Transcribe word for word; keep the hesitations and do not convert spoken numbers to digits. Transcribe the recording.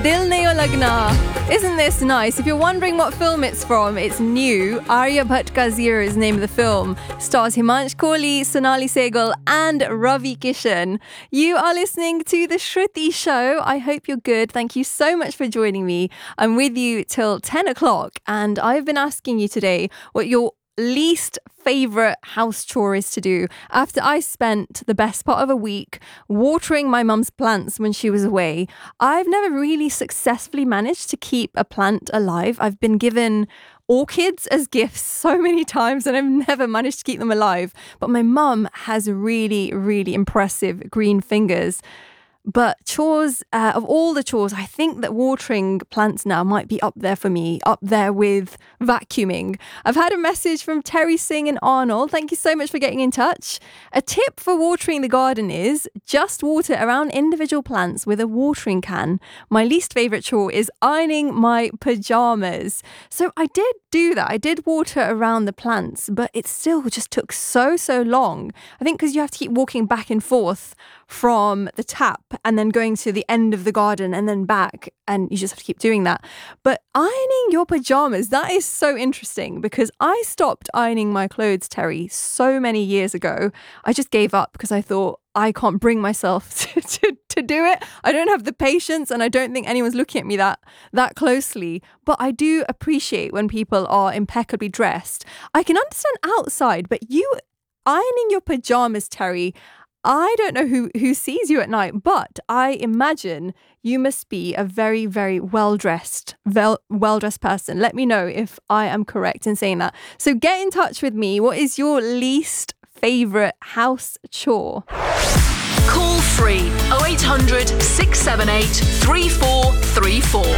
Dil Nahi Lagna. Isn't this nice? If you're wondering what film it's from, it's new. Arya Bhatt Ka Zero is the name of the film. Stars Himansh Kohli, Sonali Sehgal and Ravi Kishan. You are listening to The Shruti Show. I hope you're good. Thank you so much for joining me. I'm with you till ten o'clock and I've been asking you today what your least favourite house chore is to do after I spent the best part of a week watering my mum's plants when she was away. I've never really successfully managed to keep a plant alive. I've been given orchids as gifts so many times and I've never managed to keep them alive. But my mum has really, really impressive green fingers. But chores, uh, of all the chores, I think that watering plants now might be up there for me, up there with vacuuming. I've had a message from Terry Singh and Arnold. Thank you so much for getting in touch. A tip for watering the garden is just water around individual plants with a watering can. My least favourite chore is ironing my pyjamas. So I did do that. I did water around the plants, but it still just took so, so long. I think because you have to keep walking back and forth from the tap and then going to the end of the garden and then back, and you just have to keep doing that. But ironing your pajamas, that is so interesting because I stopped ironing my clothes, Terry, so many years ago. I just gave up because I thought I can't bring myself to, to, to do it. I don't have the patience and I don't think anyone's looking at me that that closely. But I do appreciate when people are impeccably dressed. I can understand outside, but you ironing your pajamas, Terry, I don't know who, who sees you at night, but I imagine you must be a very, very well-dressed, well, well-dressed person. Let me know if I am correct in saying that. So get in touch with me. What is your least favourite house chore? Call free oh eight hundred, six seven eight, three four three four.